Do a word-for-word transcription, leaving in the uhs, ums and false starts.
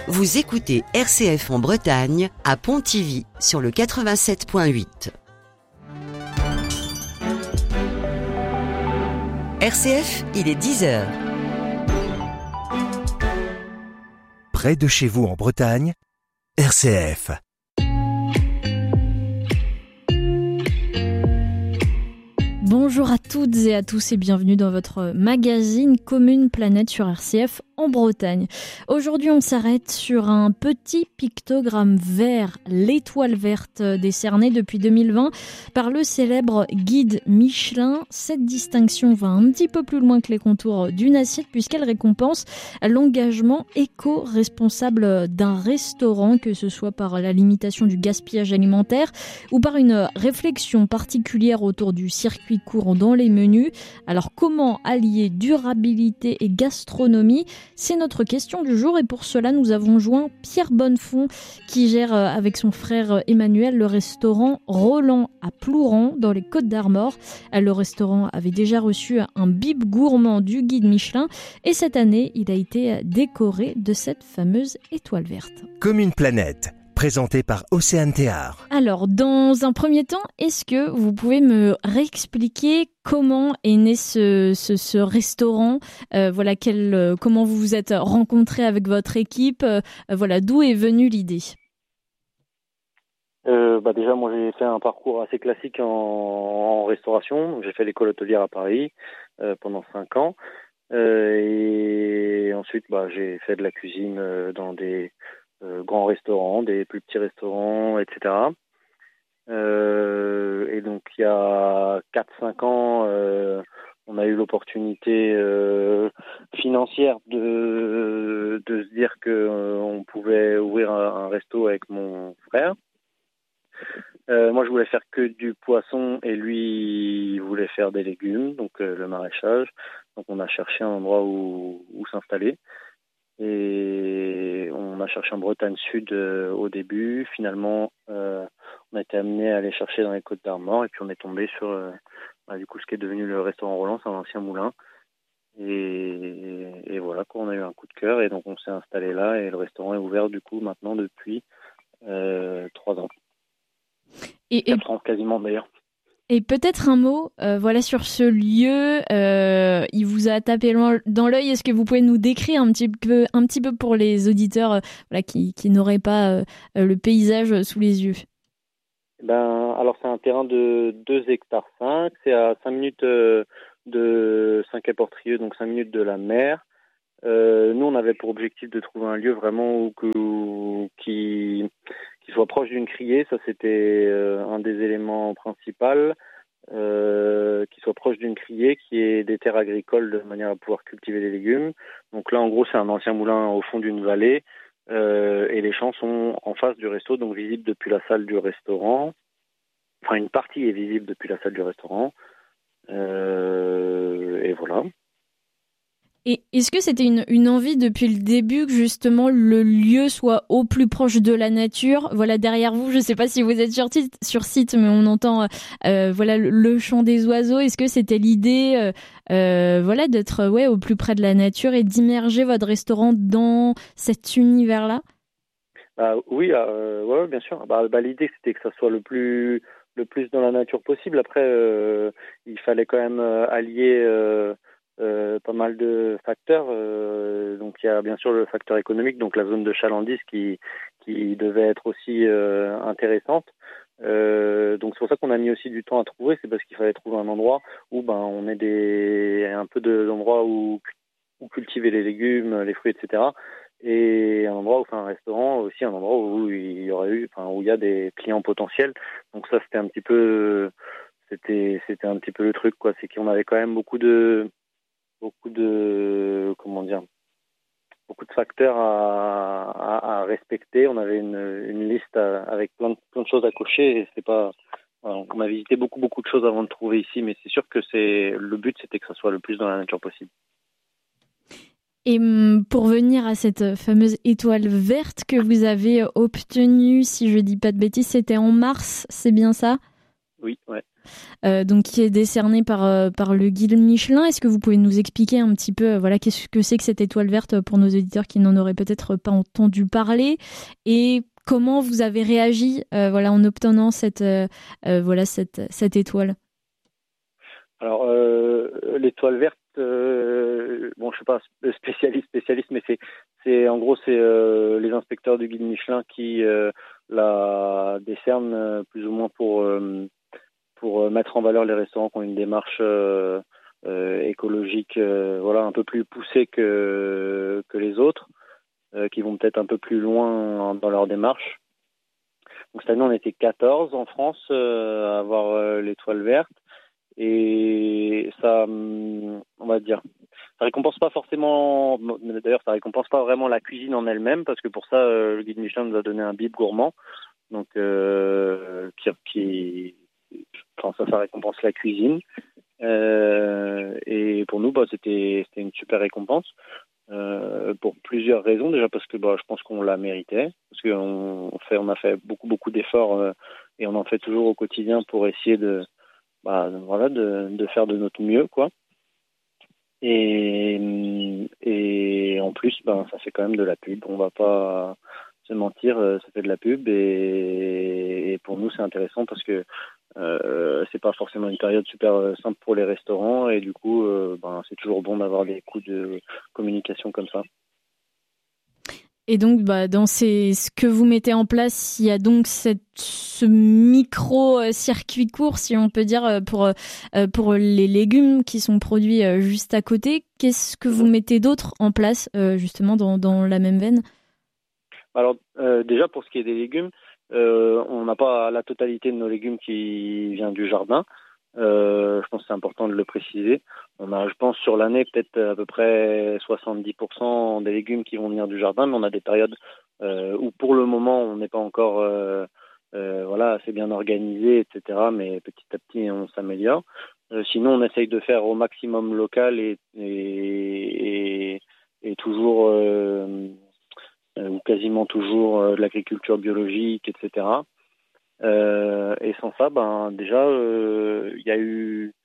Vous écoutez R C F en Bretagne, à Pontivy, sur le quatre-vingt-sept point huit. R C F, il est dix heures. Près de chez vous en Bretagne, R C F. Bonjour à toutes et à tous et bienvenue dans votre magazine Commune Planète sur R C F en Bretagne. Aujourd'hui, on s'arrête sur un petit pictogramme vert, l'étoile verte, décernée depuis deux mille vingt par le célèbre guide Michelin. Cette distinction va un petit peu plus loin que les contours d'une assiette puisqu'elle récompense l'engagement éco-responsable d'un restaurant, que ce soit par la limitation du gaspillage alimentaire ou par une réflexion particulière autour du circuit court dans les menus. Alors, comment allier durabilité et gastronomie ? C'est notre question du jour et pour cela, nous avons joint Pierre Bonnefond qui gère avec son frère Emmanuel le restaurant Roland à Plouran dans les Côtes-d'Armor. Le restaurant avait déjà reçu un bib gourmand du guide Michelin et cette année, il a été décoré de cette fameuse étoile verte. Commune Planète, présenté par Océane Théard. Alors, dans un premier temps, est-ce que vous pouvez me réexpliquer comment est né ce, ce, ce restaurant, euh, voilà, quel, euh, comment vous vous êtes rencontrés avec votre équipe, euh, voilà, d'où est venue l'idée ? euh, bah Déjà, moi, j'ai fait un parcours assez classique en, en restauration. Donc, j'ai fait l'école hôtelière à Paris euh, pendant cinq ans. Euh, et ensuite, bah, j'ai fait de la cuisine euh, dans des Euh, grands restaurants, des plus petits restaurants, et cetera. Euh, et donc il y a quatre cinq ans, euh, on a eu l'opportunité euh, financière de, de se dire qu'on euh, pouvait ouvrir un, un resto avec mon frère. Euh, moi je voulais faire que du poisson et lui il voulait faire des légumes, donc euh, le maraîchage. Donc on a cherché un endroit où, où s'installer. Et on a cherché en Bretagne Sud euh, au début. Finalement, euh, on a été amené à aller chercher dans les Côtes-d'Armor et puis on est tombé sur euh, bah, du coup ce qui est devenu le restaurant Roland, c'est un ancien moulin. Et, et voilà, quoi, on a eu un coup de cœur et donc on s'est installé là et le restaurant est ouvert du coup maintenant depuis euh, trois ans. Et, quatre et... ans quasiment d'ailleurs. Et peut-être un mot, euh, voilà, sur ce lieu. Euh, il vous a tapé dans l'œil. Est-ce que vous pouvez nous décrire un petit peu, un petit peu pour les auditeurs, euh, voilà, qui, qui n'auraient pas euh, le paysage sous les yeux ? Ben, alors c'est un terrain de deux hectares cinq. C'est à cinq minutes euh, de Saint-Quay-Portrieux, donc cinq minutes de la mer. Euh, nous, on avait pour objectif de trouver un lieu vraiment où, où, qui qui soit proche d'une criée, ça c'était euh, un des éléments principaux, euh, qui soit proche d'une criée, qui ait des terres agricoles de manière à pouvoir cultiver les légumes. Donc là, en gros, c'est un ancien moulin au fond d'une vallée, euh, et les champs sont en face du resto, donc visibles depuis la salle du restaurant. Enfin, une partie est visible depuis la salle du restaurant. Euh, et voilà. Et est-ce que c'était une, une envie depuis le début que justement le lieu soit au plus proche de la nature ? Voilà, derrière vous, je ne sais pas si vous êtes sur site, sur site mais on entend euh, voilà, le, le chant des oiseaux. Est-ce que c'était l'idée euh, euh, voilà, d'être ouais, au plus près de la nature et d'immerger votre restaurant dans cet univers-là ? Bah, oui, euh, ouais, bien sûr. Bah, bah, l'idée, c'était que ça soit le plus, le plus dans la nature possible. Après, euh, il fallait quand même euh, allier... Euh, Euh, pas mal de facteurs. Euh, donc il y a bien sûr le facteur économique, donc la zone de chalandise qui qui devait être aussi euh, intéressante. Euh, donc c'est pour ça qu'on a mis aussi du temps à trouver, c'est parce qu'il fallait trouver un endroit où ben on ait des un peu de d'endroits où où cultiver les légumes, les fruits, et cetera. Et un endroit où faire un restaurant, aussi un endroit où il y aurait eu, enfin où il y a des clients potentiels. Donc ça c'était un petit peu c'était c'était un petit peu le truc, quoi, c'est qu'on avait quand même beaucoup de beaucoup de comment dire beaucoup de facteurs à, à, à respecter. On avait une, une liste à, avec plein de, plein de choses à cocher et c'est pas voilà, on a visité beaucoup beaucoup de choses avant de trouver ici, mais c'est sûr que c'est le but, c'était que ça soit le plus dans la nature possible. Et pour venir à cette fameuse étoile verte que vous avez obtenue, si je dis pas de bêtises, c'était en mars, c'est bien ça ? Oui, ouais. euh, donc qui est décerné par euh, par le guide Michelin. Est-ce que vous pouvez nous expliquer un petit peu, euh, voilà, qu'est-ce que c'est que cette étoile verte pour nos auditeurs qui n'en auraient peut-être pas entendu parler, et comment vous avez réagi, euh, voilà, en obtenant cette euh, euh, voilà cette cette étoile? Alors, euh, l'étoile verte, euh, bon, je suis pas spécialiste, spécialiste, mais c'est, c'est en gros, c'est euh, les inspecteurs du guide Michelin qui euh, la décernent euh, plus ou moins pour euh, pour mettre en valeur les restaurants qui ont une démarche euh, euh, écologique, euh, voilà, un peu plus poussée que que les autres, euh, qui vont peut-être un peu plus loin dans leur démarche. Donc cette année, on était quatorze en France euh, à avoir euh, l'étoile verte. Et ça, on va dire, ça récompense pas forcément, d'ailleurs ça récompense pas vraiment la cuisine en elle-même, parce que pour ça, le guide Michelin nous a donné un bib gourmand, donc euh, qui, qui, enfin ça, ça récompense la cuisine. Euh, et pour nous, bah, c'était, c'était une super récompense. Euh, pour plusieurs raisons. Déjà parce que bah, je pense qu'on la méritait, parce qu'on on fait, on a fait beaucoup beaucoup d'efforts euh, et on en fait toujours au quotidien pour essayer de Bah, voilà, de, de faire de notre mieux, quoi. Et, et en plus, ben, ça fait quand même de la pub. On va pas se mentir, ça fait de la pub. Et, et pour nous, c'est intéressant parce que euh, c'est pas forcément une période super simple pour les restaurants. Et du coup, euh, ben, c'est toujours bon d'avoir des coups de communication comme ça. Et donc, bah, dans ces, ce que vous mettez en place, il y a donc cette, ce micro-circuit court, si on peut dire, pour, pour les légumes qui sont produits juste à côté. Qu'est-ce que vous mettez d'autre en place, justement, dans, dans la même veine? Alors, euh, déjà, pour ce qui est des légumes, euh, on n'a pas la totalité de nos légumes qui vient du jardin. Euh, je pense que c'est important de le préciser. On a, je pense, sur l'année, peut-être à peu près soixante-dix pour cent des légumes qui vont venir du jardin, mais on a des périodes euh, où, pour le moment, on n'est pas encore euh, euh, voilà, assez bien organisé, et cetera. Mais petit à petit, on s'améliore. Euh, sinon, on essaye de faire au maximum local et, et, et, et toujours, euh, ou quasiment toujours, euh, de l'agriculture biologique, et cetera. Euh, et sans ça, ben déjà, il euh, y a eu